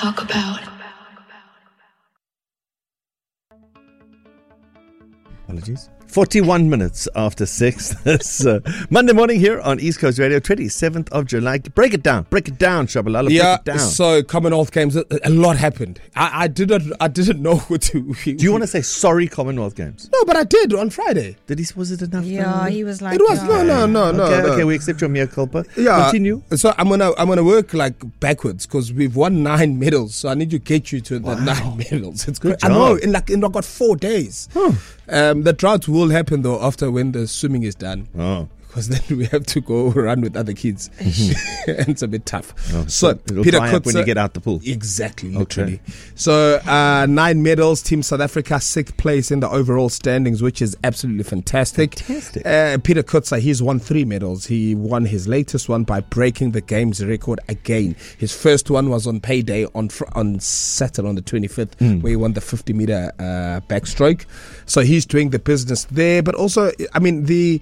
talk about. Apologies. 41 minutes after 6 this Monday morning here on East Coast Radio, 27th of July. Break it down, Shabalala. Yeah, break it down. So Commonwealth Games, a lot happened. I didn't know what to. Do you want to say sorry, Commonwealth Games? No, but I did on Friday. Was it enough? Yeah, he was like, It was no. Okay, we accept your mea culpa. Yeah. Continue. So I'm gonna work like backwards because we've won 9 medals. So I need to get you to the 9 medals. It's Good great. I know. job. In I got 4 days. The drought will happen though after when the swimming is done. Oh. Because then we have to go run with other kids. And it's a bit tough. Oh, so it'll Peter dry up when you get out the pool. Exactly, literally. So 9 medals. Team South Africa 6th place in the overall standings, which is absolutely fantastic. Peter Kutsa, he's won 3 medals. He won his latest one by breaking the game's record again. His first one was on payday on Saturday on the 25th, where he won the 50-meter backstroke. So he's doing the business there. But also, I mean, the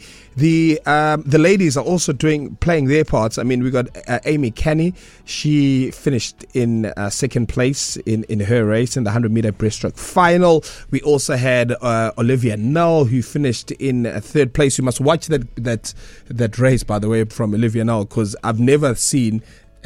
ladies are also playing their parts. I mean, we got Amy Canny. She finished in 2nd place in her race in the 100-meter breaststroke final. We also had Olivia Null, who finished in 3rd place. You must watch that race, by the way, from Olivia Null, because I've never seen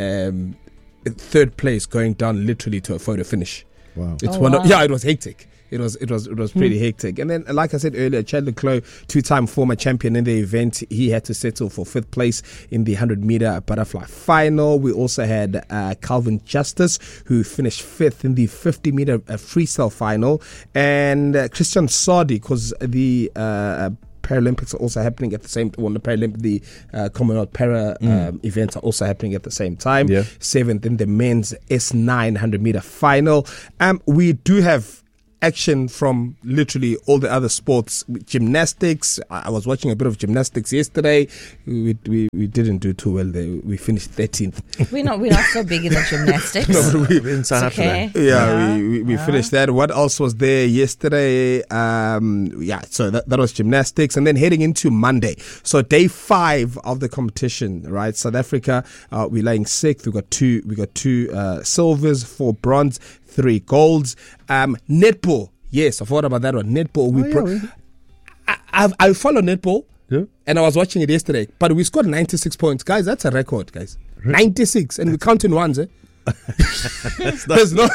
3rd place going down literally to a photo finish. Wow! It was hectic. It was pretty hectic. And then, like I said earlier, Chad Leclerc, 2-time former champion in the event, he had to settle for 5th place in the 100-meter butterfly final. We also had Calvin Justice, who finished 5th in the 50-meter freestyle final. And Christian Sadi, because the Paralympics are also happening at the same time. The Commonwealth Para events are also happening at the same time. Yeah. 7th in the men's S9 100-meter final. We do have action from literally all the other sports. Gymnastics, I was watching a bit of gymnastics yesterday. We didn't do too well there. We finished 13th. We're not so big in the gymnastics. No, we're in South Africa. Yeah, we finished that. What else was there yesterday? So that was gymnastics. And then heading into Monday. So day 5 of the competition, right? South Africa, we're laying 6th. We got two silvers, 4 bronze, 3 golds. Netball. Yes, I thought about that one. Netball. I follow netball. Yeah. And I was watching it yesterday. But we scored 96 points. Guys, that's a record, guys. 96. And we count in ones, eh? There's no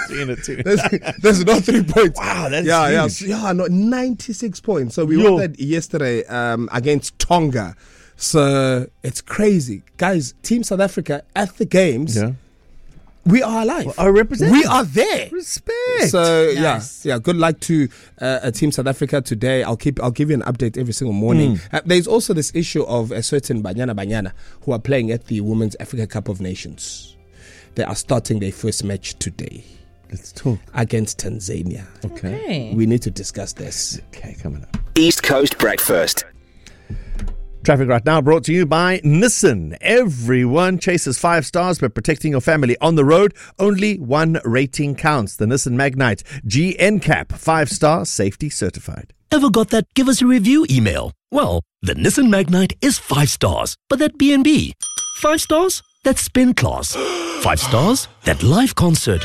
3 points. Wow, that's huge. Yeah, 96 points. So we won that yesterday against Tonga. So it's crazy. Guys, Team South Africa at the games. Yeah. We are alive. Our representatives. We are there. Respect. So nice. Good luck to Team South Africa today. I'll give you an update every single morning. There's also this issue of a certain Banyana who are playing at the Women's Africa Cup of Nations. They are starting their first match today. Let's talk. Against Tanzania. Okay. We need to discuss this. Okay, coming up. East Coast Breakfast. Traffic right now brought to you by Nissan. Everyone chases 5 stars, but protecting your family on the road, only 1 rating counts. The Nissan Magnite GNCAP 5-star safety certified. Ever got that give us a review email? Well, the Nissan Magnite is 5 stars, but that B&B. 5 stars? That's spin class. 5 stars? That live concert.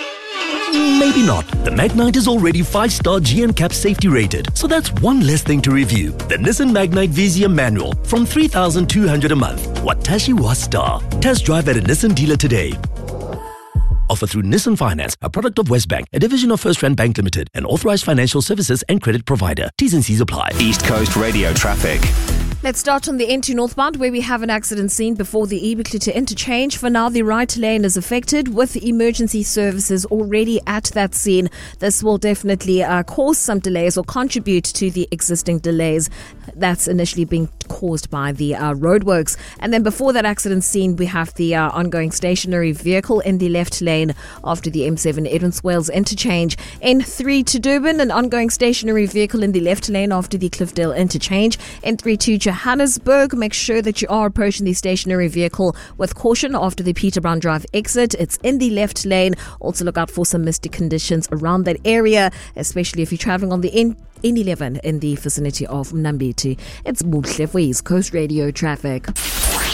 Maybe not. The Magnite is already 5-star GNCAP safety rated, so that's one less thing to review. The Nissan Magnite Vizia Manual from 3,200 a month. Watashi wa star. Test drive at a Nissan dealer today. Offer through Nissan Finance, a product of Westbank, a division of First Rand Bank Limited, an authorized financial services and credit provider. T's and C's apply. East Coast Radio traffic. Let's start on the N2 northbound, where we have an accident scene before the Ubiquity interchange. For now, the right lane is affected, with emergency services already at that scene. This will definitely cause some delays or contribute to the existing delays that's initially being caused by the roadworks. And then before that accident scene, we have the ongoing stationary vehicle in the left lane after the M7 Edmonds Wales interchange. N3 to Durban, an ongoing stationary vehicle in the left lane after the Cliffdale interchange. N3 to Johannesburg, make sure that you are approaching the stationary vehicle with caution after the Peter Brown Drive exit. It's in the left lane. Also look out for some misty conditions around that area, especially if you're traveling on the N11 in the vicinity of Mnambithi. It's Muhle for East Coast Radio traffic.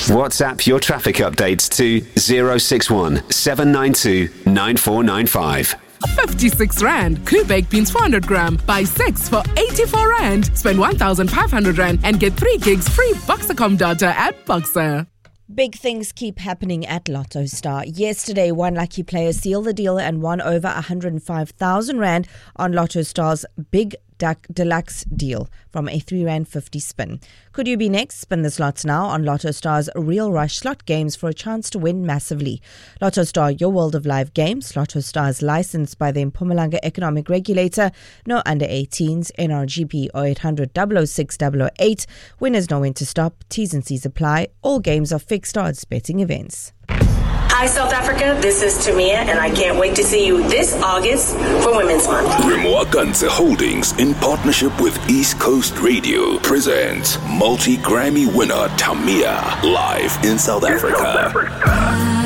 WhatsApp your traffic updates to 061 792 9495. 56 Rand. Coup baked beans 400 gram. Buy 6 for 84 Rand. Spend 1,500 Rand and get 3 gigs free Boxercom data at Boxer. Big things keep happening at Lotto Star. Yesterday, one lucky player sealed the deal and won over 105,000 Rand on Lotto Star's Big Duck Deluxe deal from a 3 Rand 50 spin. Could you be next? Spin the slots now on Lotto Star's Real Rush slot games for a chance to win massively. Lotto Star, your world of live games. Lotto Star is licensed by the Mpumalanga Economic Regulator. No under 18s. NRGP 0800 006 008. Winners know when to stop. T's and C's apply. All games are fixed odds betting events. Hi South Africa, this is Tamia and I can't wait to see you this August for Women's Month. Grimoire Ganze Holdings in partnership with East Coast Radio presents multi-Grammy winner Tamia live in South Africa.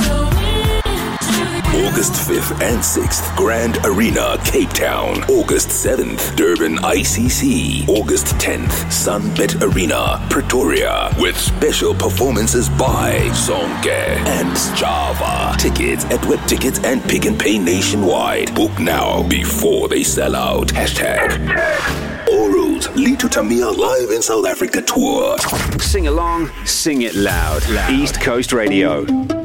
August 5th and 6th, Grand Arena, Cape Town. August 7th, Durban ICC. August 10th, Sunbet Arena, Pretoria. With special performances by Zonke and Java. Tickets at Web Tickets and Pick and Pay nationwide. Book now before they sell out. # All roads lead to Tamia live in South Africa tour. Sing along, sing it loud. East Coast Radio.